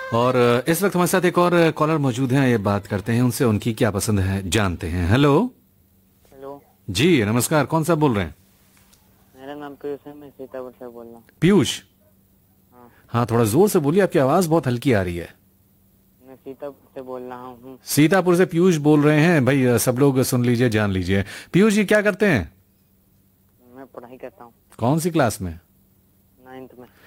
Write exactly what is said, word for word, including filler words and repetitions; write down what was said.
और अ, इस वक्त हमारे साथ एक और कॉलर मौजूद हैं, ये बात करते हैं उनसे, उनकी क्या पसंद है जानते हैं। हेलो। हेलो। जी नमस्कार, कौन सा बोल रहे हैं? मेरा नाम पीयूष है, मैं सीतापुर से बोल रहा हूँ। पीयूष। हाँ, हाँ थोड़ा जोर से बोलिए, आपकी आवाज बहुत हल्की आ रही है। मैं सीतापुर से बोल रहा हूँ। सीतापुर से पीयूष बोल रहे हैं भाई, अ, सब लोग सुन लीजिए, जान लीजिए। पीयूष जी क्या करते हैं? मैं पढ़ाई करता हूँ कौन सी क्लास में? नाइन्थ में।